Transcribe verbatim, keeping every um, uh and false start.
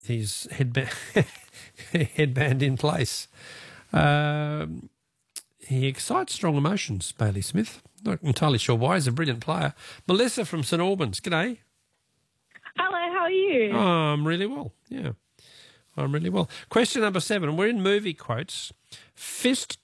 his headband, headband in place. Um, he excites strong emotions, Bailey Smith. Not entirely sure why. He's a brilliant player. Melissa from St Albans. G'day. Hello, how are you? Oh, I'm really well. Yeah, I'm really well. Question number seven. We're in movie quotes. Fist